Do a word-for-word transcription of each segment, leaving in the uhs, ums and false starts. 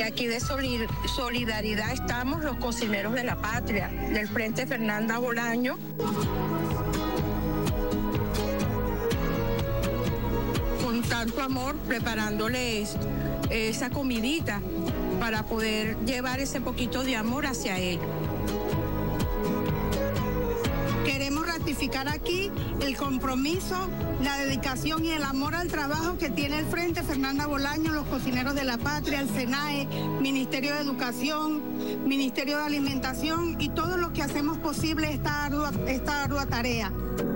aquí de solidaridad estamos los cocineros de la patria, del Frente Fernanda Bolaño. Con tanto amor, preparándoles esa comidita para poder llevar ese poquito de amor hacia ellos. Queremos ratificar aquí el compromiso, la dedicación y el amor al trabajo que tiene el Frente Fernanda Bolaño, los cocineros de la patria, el SENAE, Ministerio de Educación, Ministerio de Alimentación y todo lo que hacemos posible esta ardua, esta ardua tarea.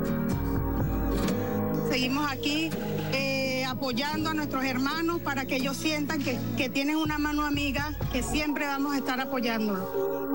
Seguimos aquí eh, apoyando a nuestros hermanos para que ellos sientan que, que tienen una mano amiga, que siempre vamos a estar apoyándolos.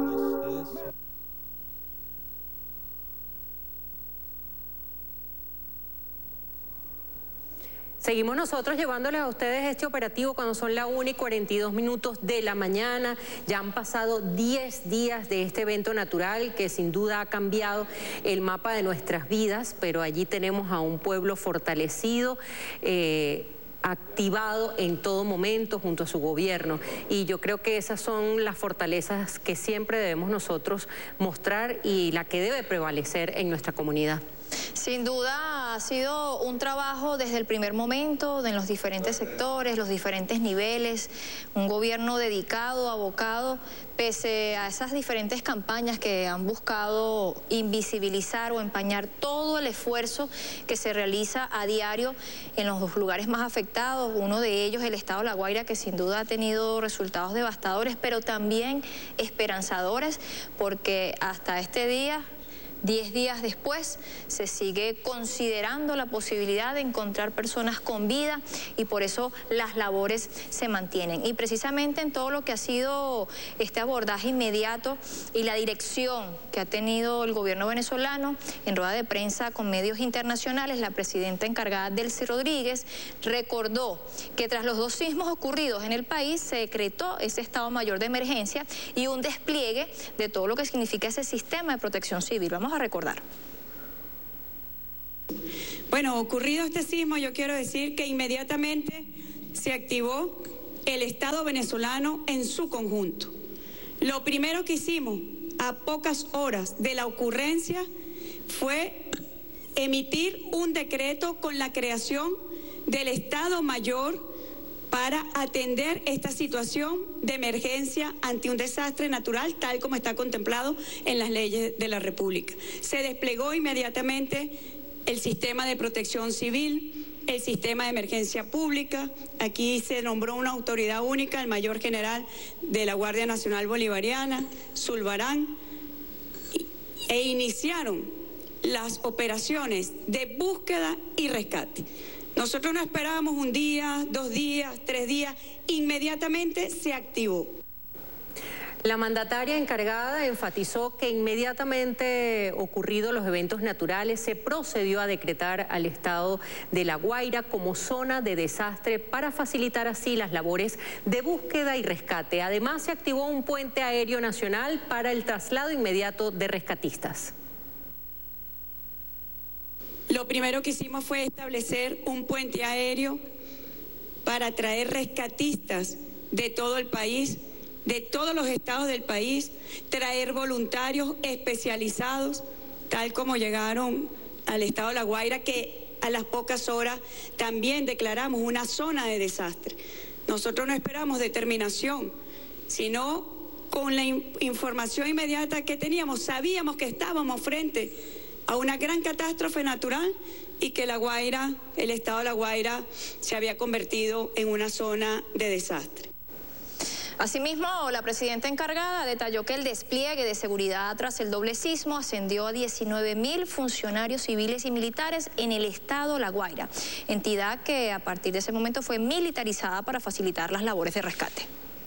Seguimos nosotros llevándoles a ustedes este operativo cuando son la una y cuarenta y dos minutos de la mañana. Ya han pasado diez días de este evento natural que sin duda ha cambiado el mapa de nuestras vidas, pero allí tenemos a un pueblo fortalecido, eh, activado en todo momento junto a su gobierno, y yo creo que esas son las fortalezas que siempre debemos nosotros mostrar y la que debe prevalecer en nuestra comunidad. Sin duda ha sido un trabajo desde el primer momento, en los diferentes sectores, los diferentes niveles, un gobierno dedicado, abocado, pese a esas diferentes campañas que han buscado invisibilizar o empañar todo el esfuerzo que se realiza a diario en los lugares más afectados, uno de ellos el estado de La Guaira, que sin duda ha tenido resultados devastadores, pero también esperanzadores, porque hasta este día, Diez días después, se sigue considerando la posibilidad de encontrar personas con vida y por eso las labores se mantienen. Y precisamente en todo lo que ha sido este abordaje inmediato y la dirección que ha tenido el gobierno venezolano, en rueda de prensa con medios internacionales, la presidenta encargada, Delcy Rodríguez, recordó que tras los dos sismos ocurridos en el país se decretó ese estado mayor de emergencia y un despliegue de todo lo que significa ese sistema de protección civil. Vamos a recordar. Bueno, ocurrido este sismo, yo quiero decir que inmediatamente se activó el Estado venezolano en su conjunto. Lo primero que hicimos a pocas horas de la ocurrencia fue emitir un decreto con la creación del Estado Mayor para atender esta situación de emergencia ante un desastre natural, tal como está contemplado en las leyes de la República. Se desplegó inmediatamente el sistema de protección civil, el sistema de emergencia pública. Aquí se nombró una autoridad única, el mayor general de la Guardia Nacional Bolivariana, Zulbarán, e iniciaron las operaciones de búsqueda y rescate. Nosotros no esperábamos un día, dos días, tres días, inmediatamente se activó. La mandataria encargada enfatizó que inmediatamente ocurridos los eventos naturales se procedió a decretar al estado de La Guaira como zona de desastre para facilitar así las labores de búsqueda y rescate. Además, se activó un puente aéreo nacional para el traslado inmediato de rescatistas. Lo primero que hicimos fue establecer un puente aéreo para traer rescatistas de todo el país, de todos los estados del país, traer voluntarios especializados, tal como llegaron al estado de La Guaira, que a las pocas horas también declaramos una zona de desastre. Nosotros no esperamos determinación, sino con la in- información inmediata que teníamos, sabíamos que estábamos frente a una gran catástrofe natural y que La Guaira, el estado de La Guaira, se había convertido en una zona de desastre. Asimismo, la presidenta encargada detalló que el despliegue de seguridad tras el doble sismo ascendió a diecinueve mil funcionarios civiles y militares en el estado La Guaira, entidad que a partir de ese momento fue militarizada para facilitar las labores de rescate.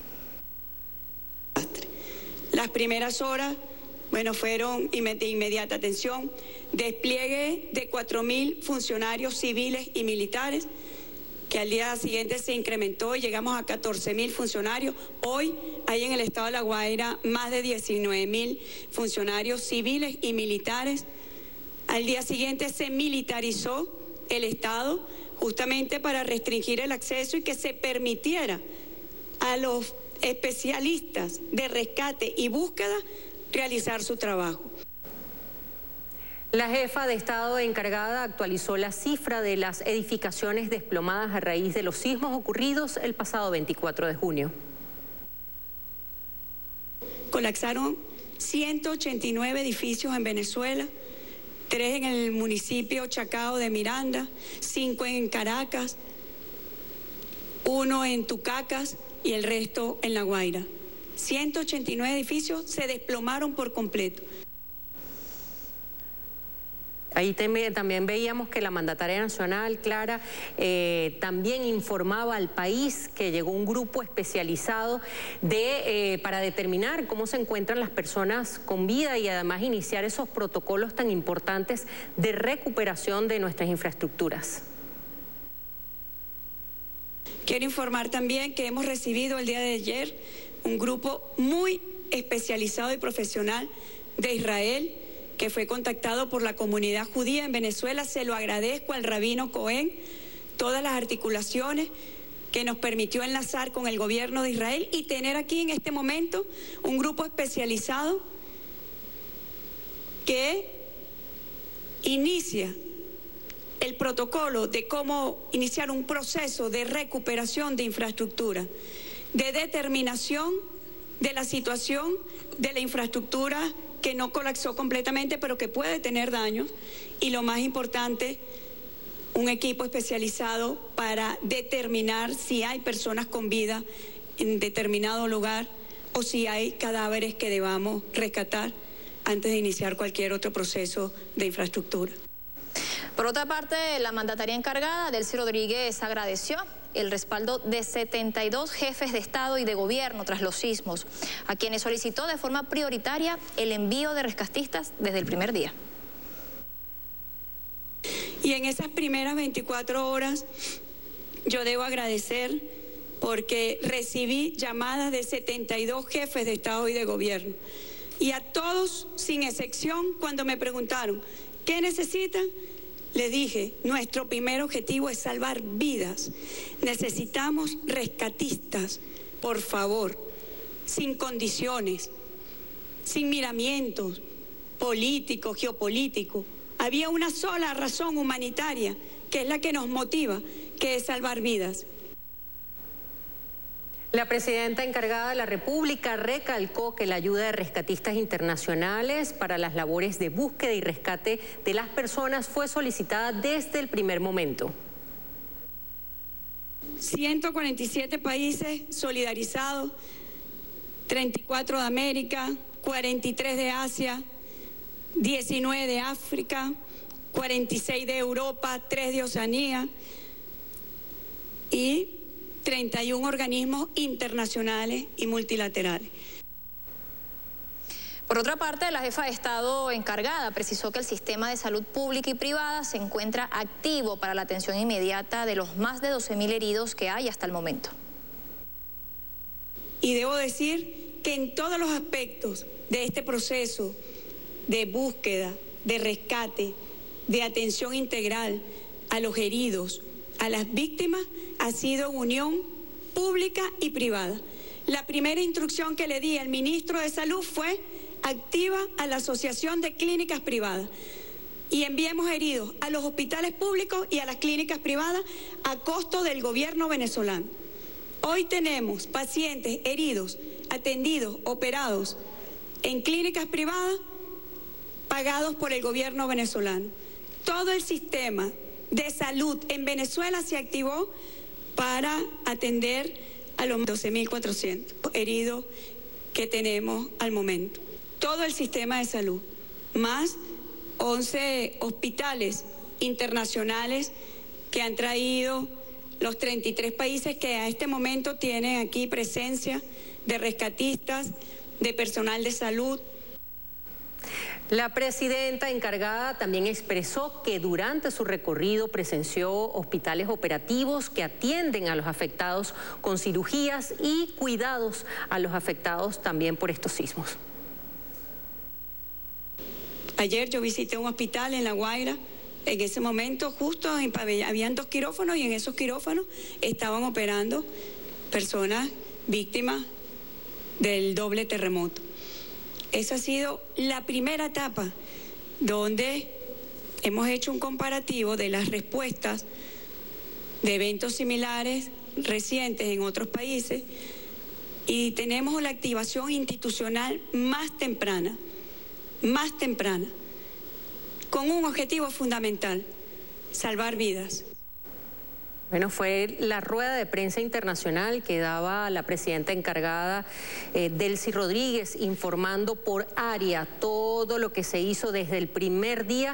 Las primeras horas, bueno, fueron de inmediata atención, despliegue de cuatro mil funcionarios civiles y militares, que al día siguiente se incrementó y llegamos a catorce mil funcionarios. Hoy hay en el estado de La Guaira más de diecinueve mil funcionarios civiles y militares. Al día siguiente se militarizó el estado justamente para restringir el acceso y que se permitiera a los especialistas de rescate y búsqueda realizar su trabajo. La jefa de Estado encargada actualizó la cifra de las edificaciones desplomadas a raíz de los sismos ocurridos el pasado veinticuatro de junio. Colapsaron ciento ochenta y nueve edificios en Venezuela, tres en el municipio Chacao de Miranda, cinco en Caracas, uno en Tucacas y el resto en La Guaira. ciento ochenta y nueve edificios se desplomaron por completo. Ahí también veíamos que la mandataria nacional, Clara, eh, también informaba al país que llegó un grupo especializado de, eh, para determinar cómo se encuentran las personas con vida y además iniciar esos protocolos tan importantes de recuperación de nuestras infraestructuras. Quiero informar también que hemos recibido el día de ayer un grupo muy especializado y profesional de Israel, que fue contactado por la comunidad judía en Venezuela. Se lo agradezco al rabino Cohen, todas las articulaciones que nos permitió enlazar con el gobierno de Israel y tener aquí en este momento un grupo especializado que inicia el protocolo de cómo iniciar un proceso de recuperación de infraestructura, de determinación de la situación de la infraestructura que no colapsó completamente, pero que puede tener daños, y lo más importante, un equipo especializado para determinar si hay personas con vida en determinado lugar o si hay cadáveres que debamos rescatar antes de iniciar cualquier otro proceso de infraestructura. Por otra parte, la mandataria encargada, Delcy Rodríguez, agradeció el respaldo de setenta y dos jefes de Estado y de Gobierno tras los sismos, a quienes solicitó de forma prioritaria el envío de rescatistas desde el primer día. Y en esas primeras veinticuatro horas yo debo agradecer porque recibí llamadas de setenta y dos jefes de Estado y de Gobierno. Y a todos, sin excepción, cuando me preguntaron, ¿qué necesitan?, les dije, nuestro primer objetivo es salvar vidas. Necesitamos rescatistas, por favor, sin condiciones, sin miramientos políticos, geopolíticos. Había una sola razón humanitaria, que es la que nos motiva, que es salvar vidas. La presidenta encargada de la República recalcó que la ayuda de rescatistas internacionales para las labores de búsqueda y rescate de las personas fue solicitada desde el primer momento. ciento cuarenta y siete países solidarizados, treinta y cuatro de América, cuarenta y tres de Asia, diecinueve de África, cuarenta y seis de Europa, tres de Oceanía y treinta y un organismos internacionales y multilaterales. Por otra parte, la jefa de Estado encargada precisó que el sistema de salud pública y privada se encuentra activo para la atención inmediata de los más de doce mil heridos que hay hasta el momento. Y debo decir que en todos los aspectos de este proceso de búsqueda, de rescate, de atención integral a los heridos, a las víctimas, ha sido unión pública y privada. La primera instrucción que le di al ministro de Salud fue activa a la Asociación de Clínicas Privadas y enviemos heridos a los hospitales públicos y a las clínicas privadas a costo del gobierno venezolano. Hoy tenemos pacientes heridos, atendidos, operados en clínicas privadas pagados por el gobierno venezolano. Todo el sistema de salud en Venezuela se activó para atender a los doce mil cuatrocientos heridos que tenemos al momento. Todo el sistema de salud, más once hospitales internacionales que han traído los treinta y tres países que a este momento tienen aquí presencia de rescatistas, de personal de salud. La presidenta encargada también expresó que durante su recorrido presenció hospitales operativos que atienden a los afectados con cirugías y cuidados a los afectados también por estos sismos. Ayer yo visité un hospital en La Guaira. En ese momento justo en pabellón, habían dos quirófanos y en esos quirófanos estaban operando personas víctimas del doble terremoto. Esa ha sido la primera etapa donde hemos hecho un comparativo de las respuestas de eventos similares recientes en otros países y tenemos la activación institucional más temprana, más temprana, con un objetivo fundamental: salvar vidas. Bueno, fue la rueda de prensa internacional que daba la presidenta encargada, eh, Delcy Rodríguez, informando por área todo lo que se hizo desde el primer día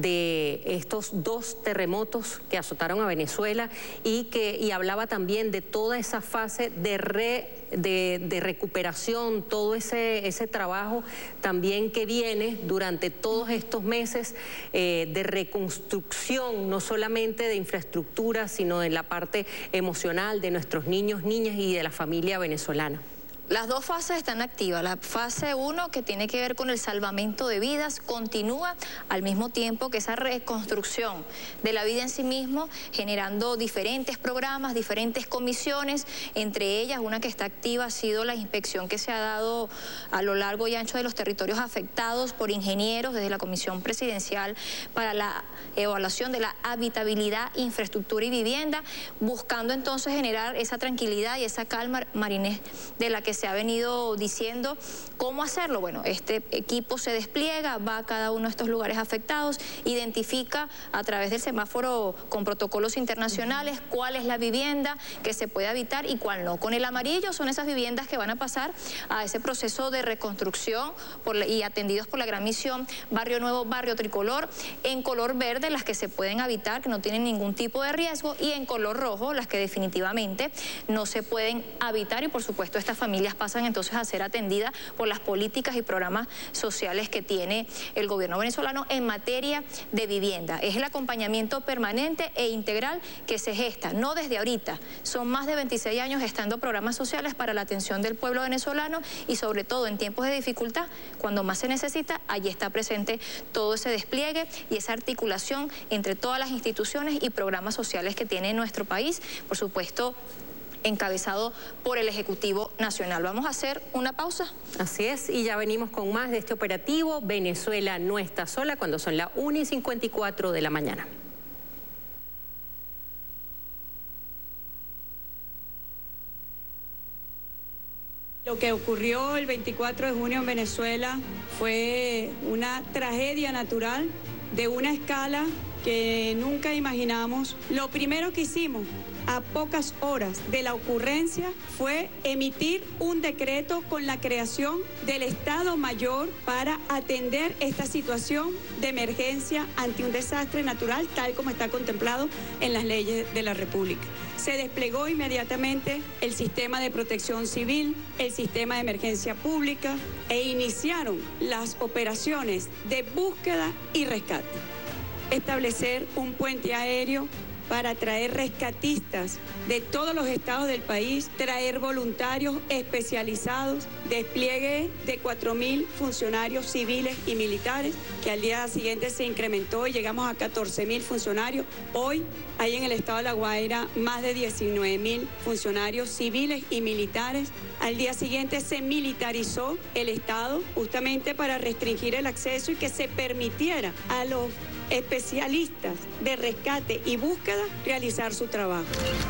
de estos dos terremotos que azotaron a Venezuela y que y hablaba también de toda esa fase de re, de, de recuperación, todo ese, ese trabajo también que viene durante todos estos meses eh, de reconstrucción, no solamente de infraestructura, sino en la parte emocional de nuestros niños, niñas y de la familia venezolana. Las dos fases están activas. La fase uno, que tiene que ver con el salvamento de vidas, continúa al mismo tiempo que esa reconstrucción de la vida en sí mismo, generando diferentes programas, diferentes comisiones. Entre ellas, una que está activa ha sido la inspección que se ha dado a lo largo y ancho de los territorios afectados por ingenieros desde la Comisión Presidencial para la evaluación de la habitabilidad, infraestructura y vivienda, buscando entonces generar esa tranquilidad y esa calma, Marinés, de la que se ha venido diciendo. ¿Cómo hacerlo? Bueno, este equipo se despliega, va a cada uno de estos lugares afectados, identifica a través del semáforo con protocolos internacionales cuál es la vivienda que se puede habitar y cuál no. Con el amarillo son esas viviendas que van a pasar a ese proceso de reconstrucción por la, y atendidos por la gran misión Barrio Nuevo, Barrio Tricolor. En color verde, las que se pueden habitar, que no tienen ningún tipo de riesgo, y en color rojo, las que definitivamente no se pueden habitar, y por supuesto estas familias pasan entonces a ser atendidas por las políticas y programas sociales que tiene el gobierno venezolano en materia de vivienda. Es el acompañamiento permanente e integral que se gesta, no desde ahorita. Son más de veintiséis años gestando programas sociales para la atención del pueblo venezolano y sobre todo en tiempos de dificultad, cuando más se necesita, allí está presente todo ese despliegue y esa articulación entre todas las instituciones y programas sociales que tiene nuestro país, por supuesto, encabezado por el Ejecutivo Nacional. Vamos a hacer una pausa. Así es, y ya venimos con más de este operativo. Venezuela no está sola, cuando son las una y cincuenta y cuatro de la mañana. Lo que ocurrió el veinticuatro de junio en Venezuela fue una tragedia natural de una escala que nunca imaginamos. Lo primero que hicimos a pocas horas de la ocurrencia fue emitir un decreto con la creación del Estado Mayor para atender esta situación de emergencia ante un desastre natural, tal como está contemplado en las leyes de la República. Se desplegó inmediatamente el sistema de protección civil, el sistema de emergencia pública, e iniciaron las operaciones de búsqueda y rescate. Establecer un puente aéreo para traer rescatistas de todos los estados del país, traer voluntarios especializados, despliegue de cuatro mil funcionarios civiles y militares, que al día siguiente se incrementó y llegamos a catorce mil funcionarios. Hoy hay en el estado de La Guaira más de diecinueve mil funcionarios civiles y militares. Al día siguiente se militarizó el estado justamente para restringir el acceso y que se permitiera a los especialistas de rescate y búsqueda realizar su trabajo.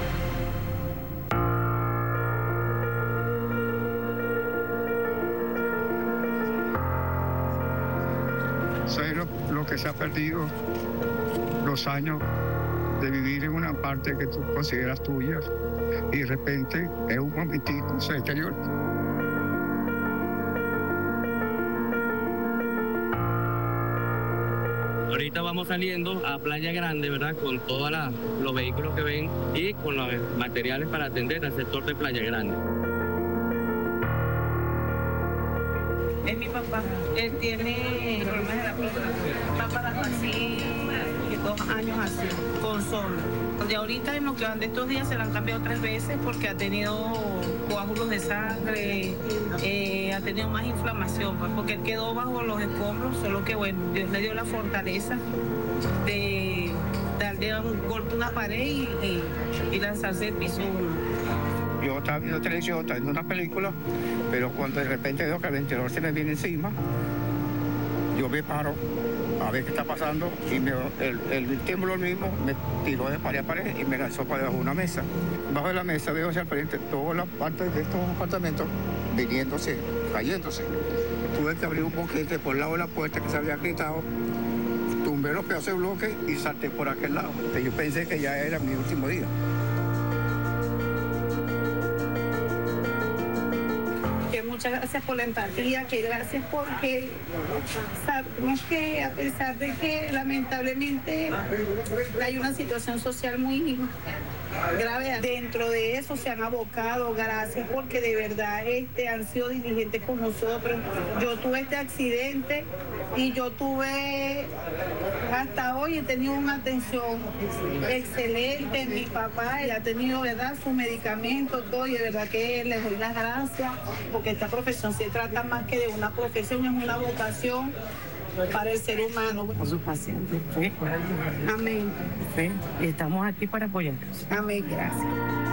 ¿Sabes lo, lo que se ha perdido? Los años de vivir en una parte que tú consideras tuya y de repente es un momentico, se deteriora. Ahorita vamos saliendo a Playa Grande, ¿verdad? Con todos los vehículos que ven y con los materiales para atender al sector de Playa Grande. Es mi papá. Él tiene problemas de la pierna. Está parado así, dos años así, con solo. De ahorita, en lo que van de estos días, se le han cambiado tres veces porque ha tenido coágulos de sangre, eh, ha tenido más inflamación, pues, porque él quedó bajo los escombros, solo que, bueno, Dios le dio la fortaleza de darle un golpe a una pared y, y, y lanzarse del piso uno. yo estaba viendo televisión, estaba viendo una película, pero cuando de repente veo que el ventilador se me viene encima, yo me paro a ver qué está pasando y me, el, el temblor mismo me tiró de pared a pared y me lanzó para debajo de una mesa. Bajo de la mesa veo hacia el frente todas las partes de estos apartamentos viniéndose, cayéndose. Tuve que abrir un boquete por el lado de la puerta que se había gritado, tumbé los pedazos de bloque y salté por aquel lado. Yo pensé que ya era mi último día. Muchas gracias por la empatía, que gracias porque sabemos que a pesar de que lamentablemente hay una situación social muy grave, dentro de eso se han abocado, gracias porque de verdad este, han sido diligentes con nosotros. Yo tuve este accidente y yo tuve, hasta hoy he tenido una atención excelente. Mi papá ha tenido, ¿verdad?, su medicamento, todo, y de verdad que les doy las gracias porque esta profesión se trata más que de una profesión, es una vocación para el ser humano. Con sus pacientes. Sí. Amén. Sí. Y estamos aquí para apoyarlos. Amén, gracias.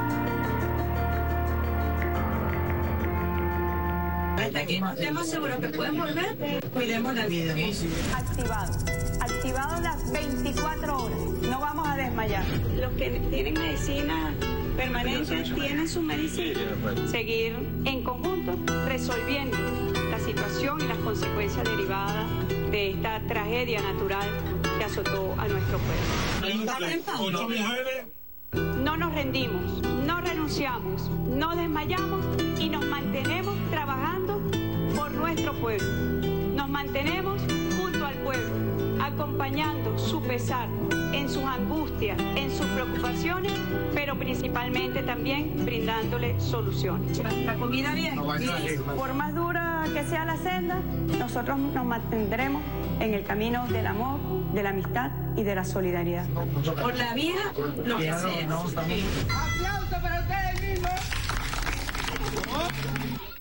Hasta que estemos seguros que pueden volver, cuidemos la vida. Activado. Activado las veinticuatro horas. No vamos a desmayar. Los que tienen medicina permanente tienen su medicina. Seguir en conjunto resolviendo la situación y las consecuencias derivadas de esta tragedia natural que azotó a nuestro pueblo. No nos rendimos, no renunciamos, no desmayamos y nos mantenemos trabajando por nuestro pueblo. Nos mantenemos junto al pueblo, acompañando su pesar en sus angustias, en sus preocupaciones, pero principalmente también brindándole soluciones. La comida bien, por más dura que sea la senda, nosotros nos mantendremos en el camino del amor, de la amistad y de la solidaridad. Por la vida, lo que sea. ¡Aplauso para ustedes mismos!